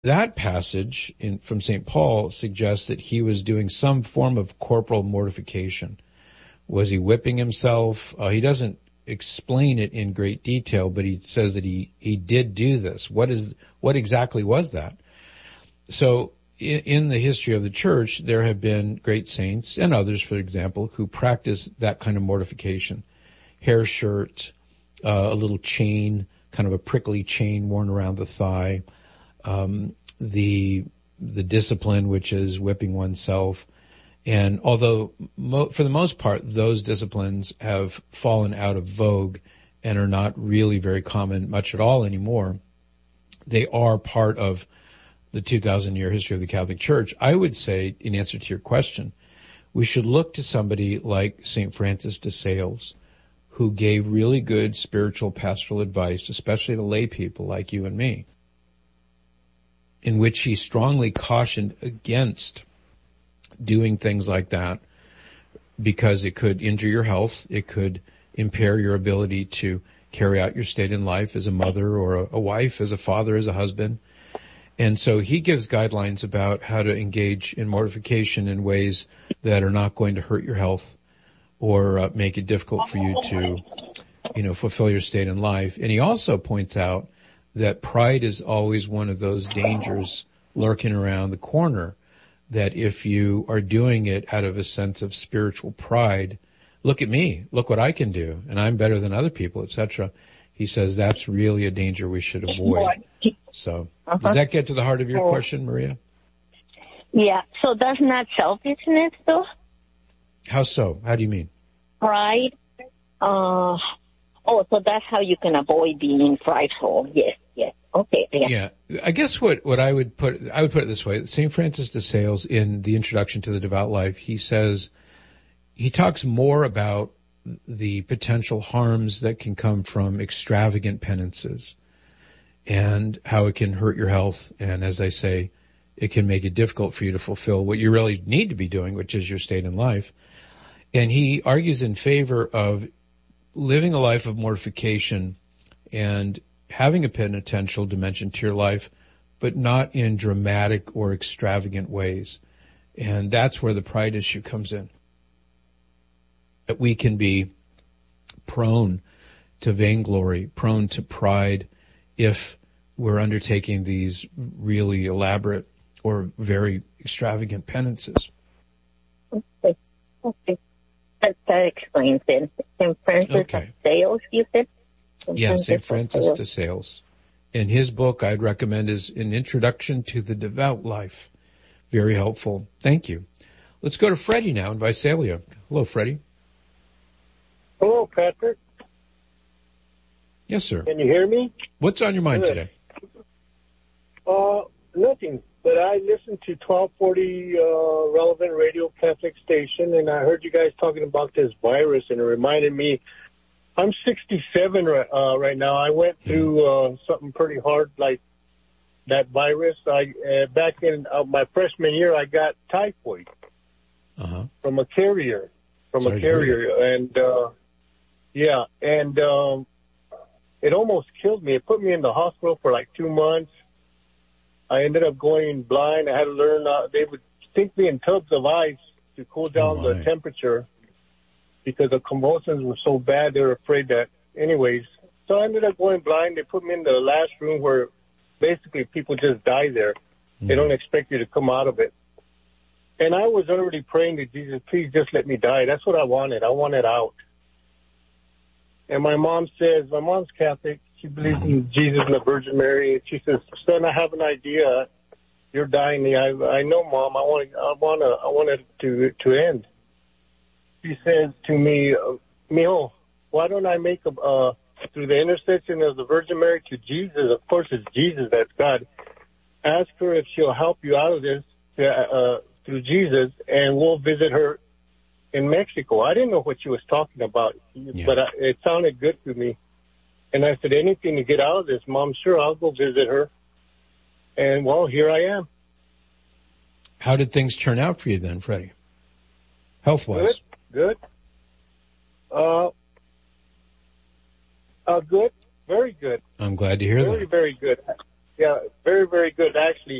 That passage from St. Paul suggests that he was doing some form of corporal mortification. Was he whipping himself? He doesn't explain it in great detail, but he says that he did do this. What exactly was that? So in the history of the church, there have been great saints and others, for example, who practice that kind of mortification. Hair shirt, a little chain, kind of a prickly chain worn around the thigh, the discipline, which is whipping oneself. And although for the most part, those disciplines have fallen out of vogue and are not really very common much at all anymore, they are part of the 2,000-year history of the Catholic Church. I would say, in answer to your question, we should look to somebody like St. Francis de Sales, who gave really good spiritual pastoral advice, especially to lay people like you and me, in which he strongly cautioned against doing things like that because it could injure your health, it could impair your ability to carry out your state in life as a mother or a wife, as a father, as a husband. And so he gives guidelines about how to engage in mortification in ways that are not going to hurt your health or make it difficult for you to, fulfill your state in life. And he also points out that pride is always one of those dangers lurking around the corner, that if you are doing it out of a sense of spiritual pride, look at me, look what I can do, and I'm better than other people, etc. He says that's really a danger we should avoid. So does that get to the heart of your question, Maria? Yeah, so that's not selfishness, though? How so? How do you mean? Pride. So that's how you can avoid being prideful. Yes. Okay. Yeah. I guess what I would put it this way. St. Francis de Sales, in the Introduction to the Devout Life, he talks more about the potential harms that can come from extravagant penances and how it can hurt your health. And as I say, it can make it difficult for you to fulfill what you really need to be doing, which is your state in life. And he argues in favor of living a life of mortification and having a penitential dimension to your life, but not in dramatic or extravagant ways. And that's where the pride issue comes in. That we can be prone to vainglory, prone to pride, if we're undertaking these really elaborate or very extravagant penances. Okay. That explains it. St. Francis de Sales, you said? St. Francis de Sales. And his book I'd recommend is An Introduction to the Devout Life. Very helpful. Thank you. Let's go to Freddie now in Visalia. Hello, Freddie. Hello, Patrick. Yes, sir. Can you hear me? What's on your mind today? Nothing. But I listened to 1240 Relevant Radio Catholic Station, and I heard you guys talking about this virus, and it reminded me, I'm 67 right now. I went through something pretty hard like that virus. Back in my freshman year, I got typhoid from a carrier. And it almost killed me. It put me in the hospital for like 2 months. I ended up going blind. I had to learn, they would sink me in tubs of ice to cool down the temperature because the convulsions were so bad. They were afraid that, anyways. So I ended up going blind. They put me in the last room where basically people just die there. They don't expect you to come out of it. And I was already praying to Jesus, please just let me die. That's what I wanted. I wanted out. And my mom's Catholic. She believes in Jesus and the Virgin Mary. And she says, son, I have an idea. You're dying. I know, Mom. I want it to end. She says to me, Mijo, why don't I make through the intercession of the Virgin Mary to Jesus? Of course, it's Jesus. That's God. Ask her if she'll help you out of this through Jesus, and we'll visit her in Mexico. I didn't know what she was talking about, but it sounded good to me. And I said, anything to get out of this, Mom, sure, I'll go visit her. And, well, here I am. How did things turn out for you then, Freddie? Health-wise? Good. Good. Very good. I'm glad to hear that. Very good. Yeah, very, very good. Actually,